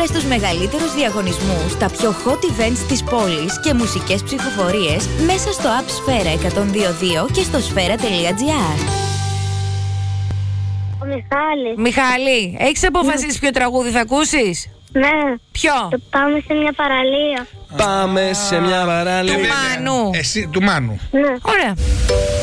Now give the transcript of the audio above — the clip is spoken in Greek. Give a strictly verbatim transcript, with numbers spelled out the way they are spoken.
Βρες τους μεγαλύτερους διαγωνισμούς, τα πιο hot events της πόλης και μουσικές ψηφοφορίες μέσα στο app Σφαίρα εκατόν δύο κόμμα δύο και στο σφαίρα τελεία τζι άρ. Ο Μιχάλης. Μιχάλη, έχεις αποφασίσει ποιο τραγούδι θα ακούσεις? Ναι. Ποιο? Το πάμε σε μια παραλία. Πάμε σε μια παραλία. Του Μάνου. Εσύ, του Μάνου. Ναι. Ωραία.